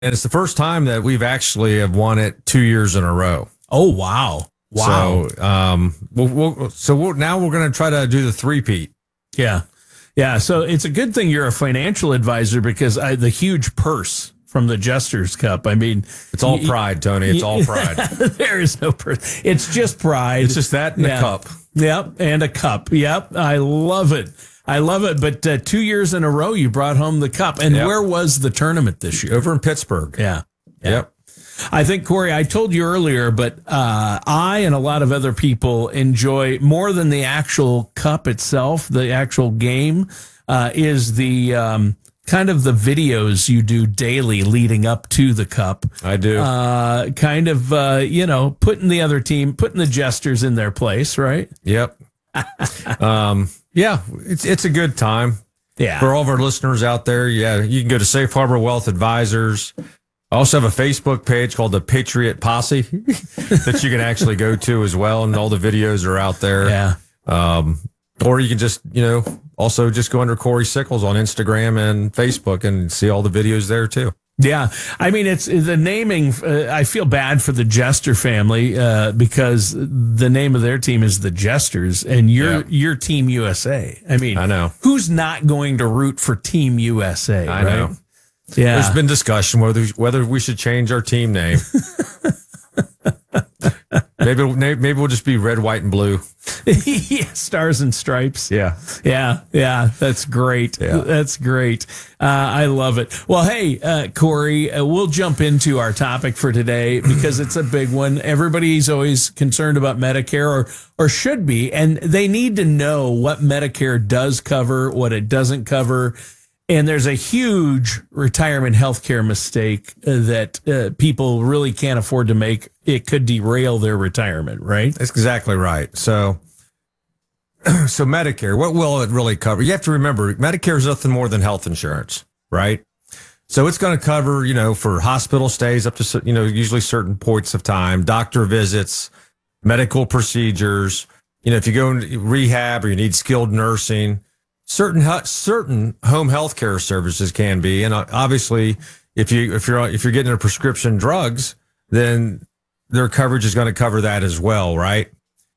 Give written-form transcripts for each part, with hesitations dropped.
And it's the first time that we've actually have won it 2 years in a row. Oh, wow. Wow. So, now we're going to try to do the three-peat. Yeah. Yeah. So it's a good thing you're a financial advisor because the huge purse from the Jester's Cup. I mean, it's all pride, Tony. It's all pride. There is no purse. It's just pride. It's just that and a cup. Yep. And a cup. Yep. I love it. I love it. But 2 years in a row, you brought home the cup. And where was the tournament this year? Over in Pittsburgh. Yeah. Yep. I think, Corey, I told you earlier, but I and a lot of other people enjoy more than the actual cup itself, the actual game, is the kind of the videos you do daily leading up to the cup. I do. Putting the other team, putting the Jesters in their place, right? Yep. Yeah, it's a good time. Yeah. For all of our listeners out there, you can go to Safe Harbor Wealth Advisors. I also have a Facebook page called the Patriot Posse that you can actually go to as well, and all the videos are out there. Yeah. Or you can just, also just go under Corey Sickles on Instagram and Facebook and see all the videos there too. Yeah. I mean, it's the naming. I feel bad for the Jester family because the name of their team is the Jesters and you're Team USA. I mean, I know. Who's not going to root for Team USA? I know. Yeah. There's been discussion whether we should change our team name. Maybe we'll just be red, white, and blue. Yeah, stars and stripes. Yeah. That's great. Yeah. That's great. I love it. Well, hey, Corey, we'll jump into our topic for today because it's a big one. Everybody's always concerned about Medicare or should be, and they need to know what Medicare does cover, what it doesn't cover. And there's a huge retirement healthcare mistake that people really can't afford to make. It could derail their retirement, right? That's exactly right. So Medicare, what will it really cover? You have to remember, Medicare is nothing more than health insurance, right? So it's going to cover, for hospital stays up to, usually certain points of time, doctor visits, medical procedures. If you go into rehab or you need skilled nursing. Certain home health care services can be, and obviously, if you're getting a prescription drugs, then their coverage is going to cover that as well, right?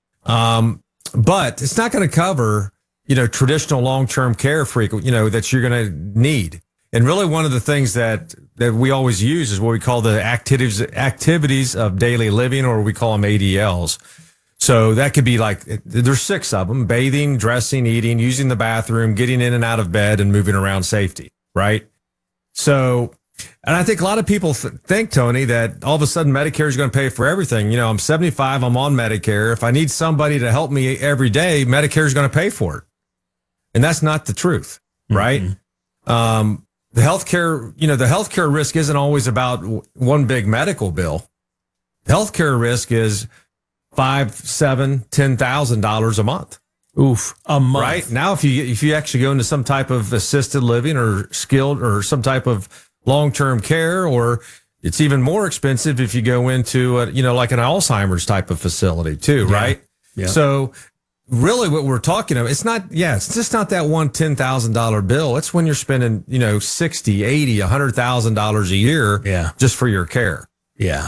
But it's not going to cover traditional long-term care that you're going to need. And really, one of the things that we always use is what we call the activities of daily living, or we call them ADLs. So that could be there's 6 of them: bathing, dressing, eating, using the bathroom, getting in and out of bed, and moving around safety, right? So, and I think a lot of people think, Tony, that all of a sudden Medicare is going to pay for everything. I'm 75, I'm on Medicare. If I need somebody to help me every day, Medicare is going to pay for it. And that's not the truth, right? Mm-hmm. The healthcare risk isn't always about one big medical bill. Healthcare risk is $5,000, $7,000, $10,000 a month. Oof, a month. Right now, if you actually go into some type of assisted living or skilled or some type of long-term care, or it's even more expensive if you go into like an Alzheimer's type of facility too, right? Yeah. So really, what we're talking about, it's just not that one $10,000 bill. It's when you're spending $60,000, $80,000, $100,000 a year, just for your care. Yeah.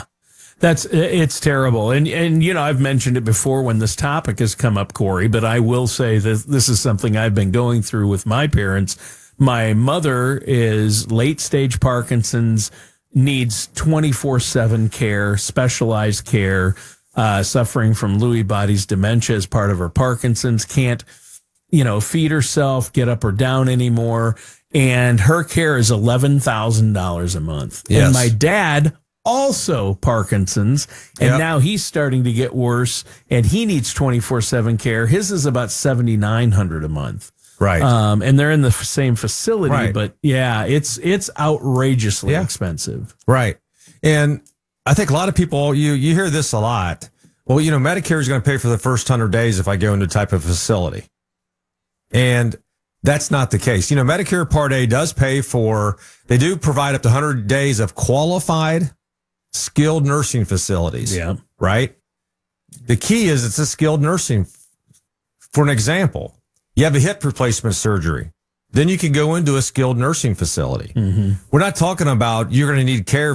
It's terrible. And I've mentioned it before when this topic has come up, Corey, but I will say that this is something I've been going through with my parents. My mother is late stage Parkinson's, needs 24/7 care, specialized care, suffering from Lewy body's dementia as part of her Parkinson's, can't, feed herself, get up or down anymore. And her care is $11,000 a month. Yes. And my dad also Parkinson's, and now he's starting to get worse, and he needs 24/7 care. His is about $7,900 a month, right? And they're in the same facility, right. But it's outrageously expensive, right? And I think a lot of people you hear this a lot. Well, Medicare is going to pay for the first 100 days if I go into type of facility, and that's not the case. Medicare Part A does pay for. They do provide up to 100 days of qualified skilled nursing facilities. Yeah. Right. The key is it's a skilled nursing. For an example, you have a hip replacement surgery. then you can go into a skilled nursing facility. We're not talking about you're going to need care